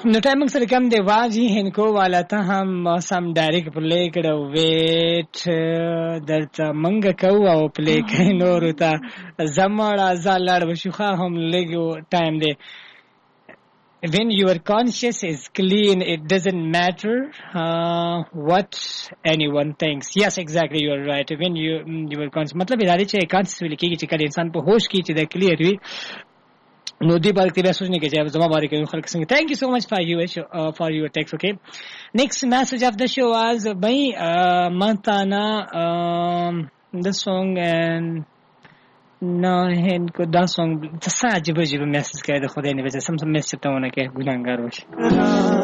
نو ټایمنګ سره کم دی واجی هنکو والا ته هم سم ډایرکټ پلی کړو ویټ درته منګه کو او پلی کړي نور ته زمړه زالړ وشوخه هم لګو ټایم دی. When your conscience is clean, it doesn't matter what anyone thinks. Yes, exactly, you are right. When your conscience, मतलब इरादे चाहिए conscious वाली की chicken इंसान पे होश की चीज़ clear हुई. No, the बात की सोचने के चाहिए जमा बारी के खल्क संग. Thank you so much for your text. Okay, next message of the show was by Mantana the song and no इनको दा song तसा अजीब अजीब मैसेज करे तो खुदा ने वजह सम मैसेज तो होना क्या गुनाहगार हो.